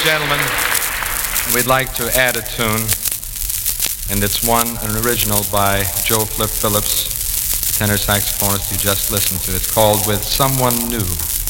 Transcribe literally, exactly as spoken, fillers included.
gentlemen, we'd like to add a tune, and it's one, an original by Joe Flip Phillips, the tenor saxophonist you just listened to. It's called With Someone New.